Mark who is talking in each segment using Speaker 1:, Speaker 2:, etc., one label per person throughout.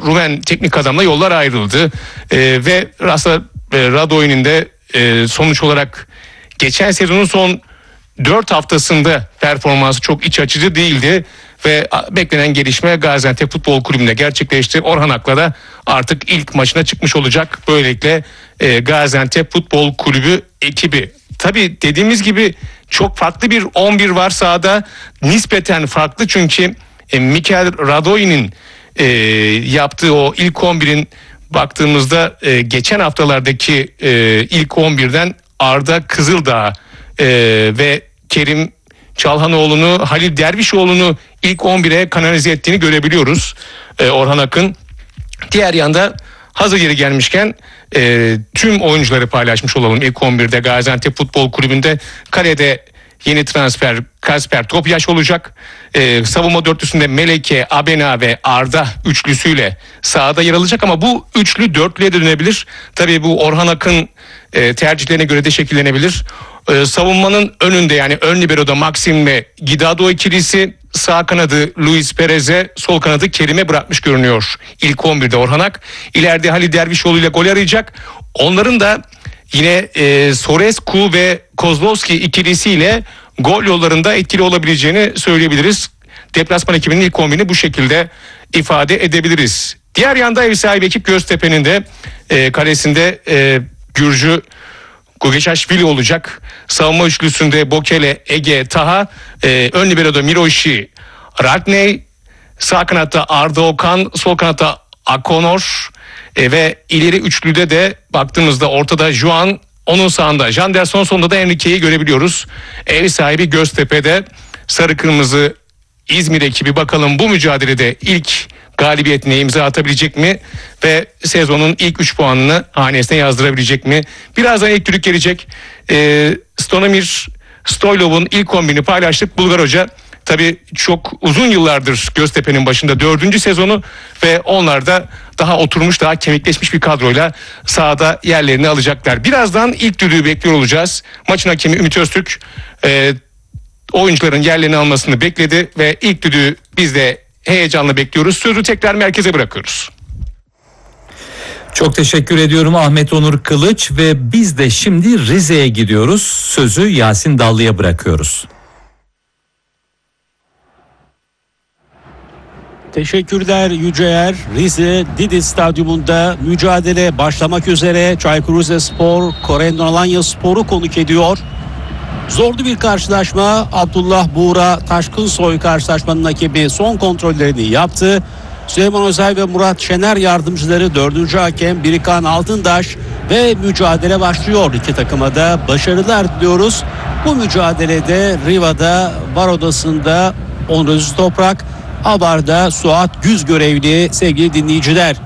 Speaker 1: Rumen teknik adamla yollar ayrıldı. Ve aslında Radoi'nin de sonuç olarak geçen sezonun son 4 haftasında performansı çok iç açıcı değildi. Ve beklenen gelişme Gaziantep Futbol Kulübü'nde gerçekleşti. Orhan Ak'la da artık ilk maçına çıkmış olacak. Böylelikle Gaziantep Futbol Kulübü ekibi. Tabii dediğimiz gibi çok farklı bir 11 var sahada. Nispeten farklı çünkü Mikel Radoi'nin yaptığı o ilk 11'in baktığımızda geçen haftalardaki ilk 11'den Arda Kızıldağ ve Kerim Çalhanoğlu'nu, Halil Dervişoğlu'nu ilk 11'e kanalize ettiğini görebiliyoruz Orhan Akın. Diğer yanda hazır yeri gelmişken tüm oyuncuları paylaşmış olalım ilk 11'de. Gaziantep Futbol Kulübü'nde kalede yeni transfer Kasper Topyaş olacak. Savunma dörtlüsünde Meleke, Abena ve Arda üçlüsüyle sahada yer alacak ama bu üçlü dörtlüye de dönebilir. Tabii bu Orhan Akın tercihlerine göre de şekillenebilir. Savunmanın önünde yani ön libero'da Maxim ve Guidado ikilisi, sağ kanadı Luis Perez'e, sol kanadı Kerim'e bırakmış görünüyor ilk 11'de Orhan Ak. İleride Halil Dervişoğlu ile gol arayacak. Onların da yine Sorescu ve Kozlowski ikilisiyle gol yollarında etkili olabileceğini söyleyebiliriz. Deplasman ekibinin ilk 11'ini bu şekilde ifade edebiliriz. Diğer yanda ev sahibi ekip Göztepe'nin de kalesinde Gürcü Gogeşaşvili olacak. Savunma üçlüsünde Bokele, Ege, Taha, ön libero'da Miroshi, Radney, sağ kanatta Arda Okan, sol kanatta Akonor ve ileri üçlüde de baktığımızda ortada Juan, onun sağında Janderson, sonunda da Enrique'yi görebiliyoruz. Ev sahibi Göztepe'de sarı kırmızı İzmir ekibi bakalım bu mücadelede ilk galibiyetine imza atabilecek mi ve sezonun ilk 3 puanını hanesine yazdırabilecek mi? Birazdan ilk düdük gelecek. Stonomir Stoylov'un ilk 11'ini paylaştık. Bulgar Hoca tabii çok uzun yıllardır Göztepe'nin başında 4. sezonu ve onlar da daha oturmuş, daha kemikleşmiş bir kadroyla sahada yerlerini alacaklar. Birazdan ilk düdüğü bekliyor olacağız. Maçın hakemi Ümit Öztürk oyuncuların yerlerini almasını bekledi ve ilk düdüğü biz de heyecanla bekliyoruz. Sözü tekrar merkeze bırakıyoruz.
Speaker 2: Çok teşekkür ediyorum Ahmet Onur Kılıç ve biz de şimdi Rize'ye gidiyoruz. Sözü Yasin Dallı'ya bırakıyoruz.
Speaker 3: Teşekkürler Yüceyer. Rize Didi Stadyumunda mücadele başlamak üzere. Çaykur Rizespor, Corendon Alanyaspor'u konuk ediyor. Zorlu bir karşılaşma. Abdullah Buğra Taşkınsoy karşılaşmanın hakemi son kontrollerini yaptı. Süleyman Özel ve Murat Şener yardımcıları 4. hakem Birikan Altındaş ve mücadele başlıyor. İki takıma da başarılar diliyoruz. Bu mücadelede Riva'da var odasında Onur Özü Toprak, Abar'da Suat Güz görevli sevgili dinleyiciler.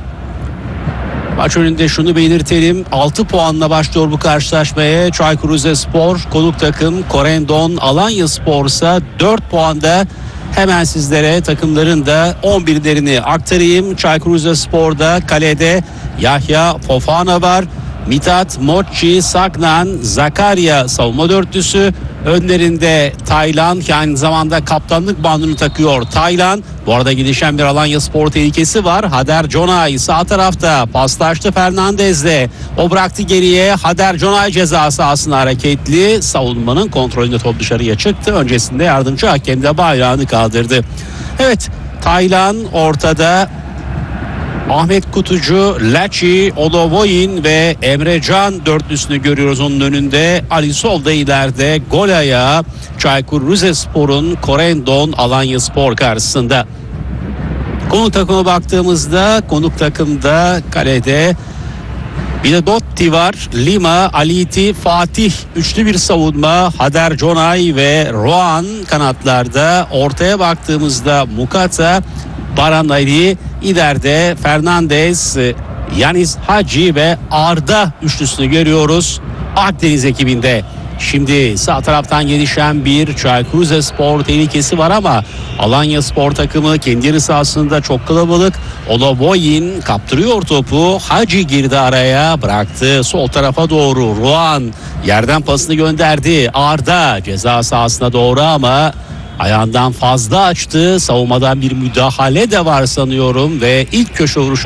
Speaker 3: Maç önünde şunu belirtelim. 6 puanla başlıyor bu karşılaşmaya. Çaykur Rizespor konuk takım, Corendon Alanyaspor ise 4 puanda. Hemen sizlere takımların da 11'lerini aktarayım. Çaykur Rizespor'da kalede Yahya Fofana var. Mithat, Mochi, Saknan, Zakaria savunma dörtlüsü. Önlerinde Taylan, ki aynı zamanda kaptanlık bandını takıyor Taylan. Bu arada gelişen bir Alanyaspor tehlikesi var. Hader Conay sağ tarafta paslaştı Fernandez'le. O bıraktı geriye. Hader Conay ceza sahasına hareketli. Savunmanın kontrolünde top dışarıya çıktı. Öncesinde yardımcı hakem de bayrağını kaldırdı. Evet, Taylan ortada. Ahmet Kutucu, Laçi, Olovoyin ve Emrecan dörtlüsünü görüyoruz onun önünde. Ali Sol da ileride, gol ayağı Çaykur Rizespor'un Corendon Alanyaspor karşısında. Konuk takıma baktığımızda konuk takımda kalede Biladotti var, Lima, Aliti, Fatih üçlü bir savunma. Hader Conay ve Roan kanatlarda. Ortaya baktığımızda Mukata, Baran Ali, ileride Fernandez, Yanis Hacı ve Arda üçlüsünü görüyoruz Akdeniz ekibinde. Şimdi sağ taraftan gelişen bir Çaykur Rizespor tehlikesi var ama Alanyaspor takımı kendi yarı sahasında çok kalabalık. Olovoyin kaptırıyor topu. Hacı girdi araya, bıraktı sol tarafa doğru. Ruan yerden pasını gönderdi. Arda ceza sahasına doğru ama ayağından fazla açtı. Savunmadan bir müdahale de var sanıyorum ve ilk köşe vuruşu